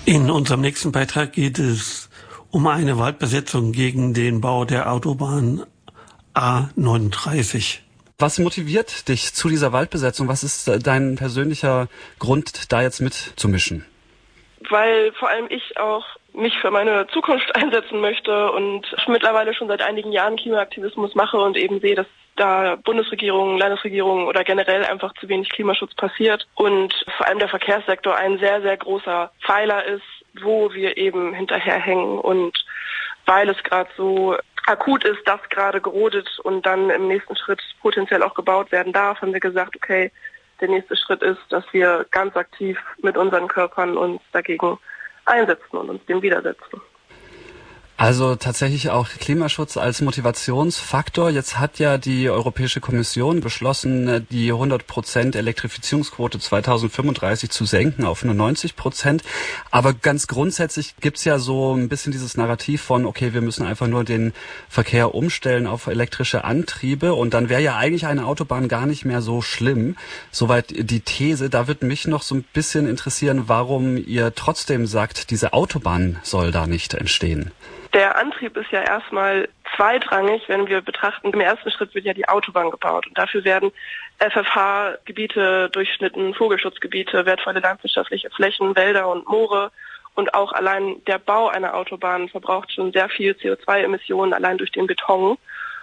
In unserem nächsten Beitrag geht es um eine Waldbesetzung gegen den Bau der Autobahn A39. Was motiviert dich zu dieser Waldbesetzung? Was ist dein persönlicher Grund, da jetzt mitzumischen? Weil vor allem ich auch mich für meine Zukunft einsetzen möchte und mittlerweile schon seit einigen Jahren Klimaaktivismus mache und eben sehe, dass da Bundesregierungen, Landesregierungen oder generell einfach zu wenig Klimaschutz passiert und vor allem der Verkehrssektor ein sehr, sehr großer Pfeiler ist, wo wir eben hinterherhängen. Und weil es gerade so akut ist, dass gerade gerodet und dann im nächsten Schritt potenziell auch gebaut werden darf, haben wir gesagt, okay, der nächste Schritt ist, dass wir ganz aktiv mit unseren Körpern uns dagegen einsetzen und uns dem widersetzen. Also tatsächlich auch Klimaschutz als Motivationsfaktor. Jetzt hat ja die Europäische Kommission beschlossen, die 100% Elektrifizierungsquote 2035 zu senken auf nur 90%. Aber ganz grundsätzlich gibt's ja so ein bisschen dieses Narrativ von, okay, wir müssen einfach nur den Verkehr umstellen auf elektrische Antriebe und dann wäre ja eigentlich eine Autobahn gar nicht mehr so schlimm. Soweit die These. Da würde mich noch so ein bisschen interessieren, warum ihr trotzdem sagt, diese Autobahn soll da nicht entstehen. Der Antrieb ist ja erstmal zweitrangig, wenn wir betrachten, im ersten Schritt wird ja die Autobahn gebaut und dafür werden FFH-Gebiete durchschnitten, Vogelschutzgebiete, wertvolle landwirtschaftliche Flächen, Wälder und Moore und auch allein der Bau einer Autobahn verbraucht schon sehr viel CO2-Emissionen allein durch den Beton.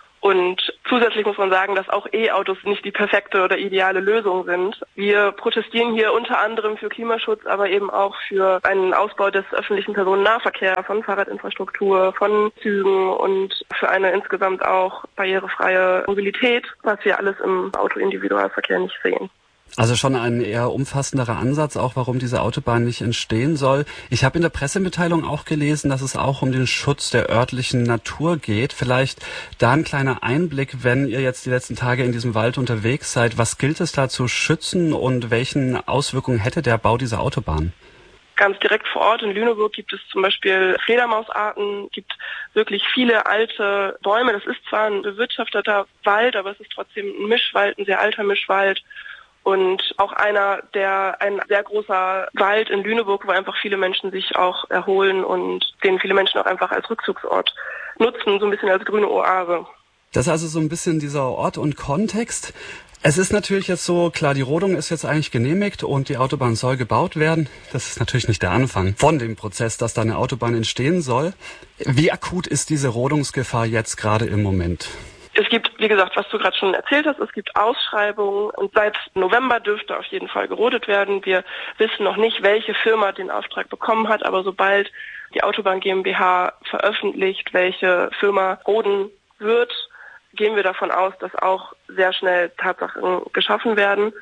Und zusätzlich muss man sagen, dass auch E-Autos nicht die perfekte oder ideale Lösung sind. Wir protestieren hier unter anderem für Klimaschutz, aber eben auch für einen Ausbau des öffentlichen Personennahverkehrs, von Fahrradinfrastruktur, von Zügen und für eine insgesamt auch barrierefreie Mobilität, was wir alles im Autoindividualverkehr nicht sehen. Also schon ein eher umfassenderer Ansatz, auch warum diese Autobahn nicht entstehen soll. Ich habe in der Pressemitteilung auch gelesen, dass es auch um den Schutz der örtlichen Natur geht. Vielleicht da ein kleiner Einblick, wenn ihr jetzt die letzten Tage in diesem Wald unterwegs seid. Was gilt es da zu schützen und welchen Auswirkungen hätte der Bau dieser Autobahn? Ganz direkt vor Ort in Lüneburg gibt es zum Beispiel Fledermausarten, gibt wirklich viele alte Bäume. Das ist zwar ein bewirtschafteter Wald, aber es ist trotzdem ein Mischwald, ein sehr alter Mischwald. Und auch ein sehr großer Wald in Lüneburg, wo einfach viele Menschen sich auch erholen und den viele Menschen auch einfach als Rückzugsort nutzen, so ein bisschen als grüne Oase. Das ist also so ein bisschen dieser Ort und Kontext. Es ist natürlich jetzt so, klar, die Rodung ist jetzt eigentlich genehmigt und die Autobahn soll gebaut werden. Das ist natürlich nicht der Anfang von dem Prozess, dass da eine Autobahn entstehen soll. Wie akut ist diese Rodungsgefahr jetzt gerade im Moment? Es gibt, wie gesagt, was du gerade schon erzählt hast, es gibt Ausschreibungen und seit November dürfte auf jeden Fall gerodet werden. Wir wissen noch nicht, welche Firma den Auftrag bekommen hat, aber sobald die Autobahn GmbH veröffentlicht, welche Firma roden wird, gehen wir davon aus, dass auch sehr schnell Tatsachen geschaffen werden.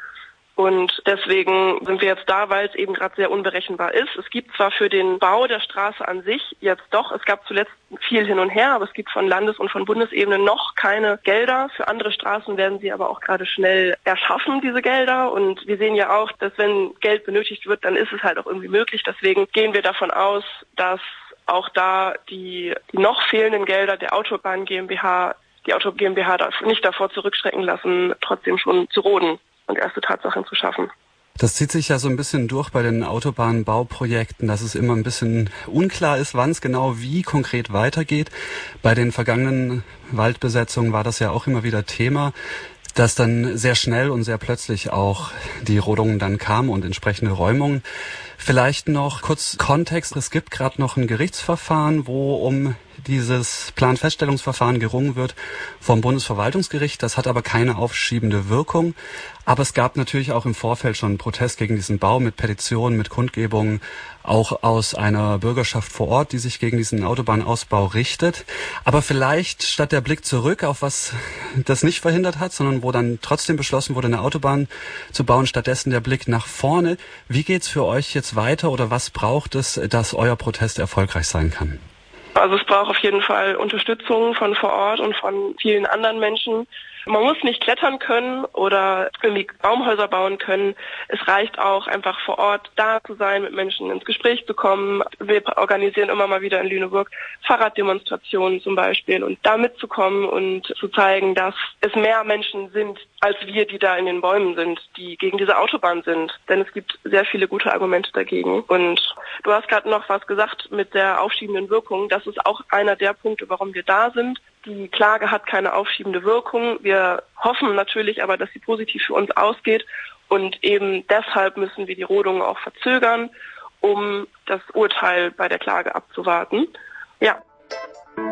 Und deswegen sind wir jetzt da, weil es eben gerade sehr unberechenbar ist. Es gibt zwar für den Bau der Straße an sich jetzt doch, es gab zuletzt viel hin und her, aber es gibt von Landes- und von Bundesebene noch keine Gelder. Für andere Straßen werden sie aber auch gerade schnell erschaffen, diese Gelder. Und wir sehen ja auch, dass wenn Geld benötigt wird, dann ist es halt auch irgendwie möglich. Deswegen gehen wir davon aus, dass auch da die noch fehlenden Gelder der Autobahn GmbH, die Auto GmbH darf nicht davor zurückschrecken lassen, trotzdem schon zu roden und erste Tatsachen zu schaffen. Das zieht sich ja so ein bisschen durch bei den Autobahnbauprojekten, dass es immer ein bisschen unklar ist, wann es genau wie konkret weitergeht. Bei den vergangenen Waldbesetzungen war das ja auch immer wieder Thema, dass dann sehr schnell und sehr plötzlich auch die Rodungen dann kamen und entsprechende Räumungen. Vielleicht noch kurz Kontext. Es gibt gerade noch ein Gerichtsverfahren, wo um dieses Planfeststellungsverfahren gerungen wird vom Bundesverwaltungsgericht. Das hat aber keine aufschiebende Wirkung. Aber es gab natürlich auch im Vorfeld schon einen Protest gegen diesen Bau mit Petitionen, mit Kundgebungen, auch aus einer Bürgerschaft vor Ort, die sich gegen diesen Autobahnausbau richtet. Aber vielleicht statt der Blick zurück auf was das nicht verhindert hat, sondern wo dann trotzdem beschlossen wurde, eine Autobahn zu bauen, stattdessen der Blick nach vorne. Wie geht's für euch jetzt weiter oder was braucht es, dass euer Protest erfolgreich sein kann? Also es braucht auf jeden Fall Unterstützung von vor Ort und von vielen anderen Menschen. Man muss nicht klettern können oder irgendwie Baumhäuser bauen können. Es reicht auch einfach vor Ort da zu sein, mit Menschen ins Gespräch zu kommen. Wir organisieren immer mal wieder in Lüneburg Fahrraddemonstrationen zum Beispiel und da mitzukommen und zu zeigen, dass es mehr Menschen sind als wir, die da in den Bäumen sind, die gegen diese Autobahn sind. Denn es gibt sehr viele gute Argumente dagegen. Und du hast gerade noch was gesagt mit der aufschiebenden Wirkung. Das ist auch einer der Punkte, warum wir da sind. Die Klage hat keine aufschiebende Wirkung. Wir hoffen natürlich aber, dass sie positiv für uns ausgeht. Und eben deshalb müssen wir die Rodung auch verzögern, um das Urteil bei der Klage abzuwarten. Ja.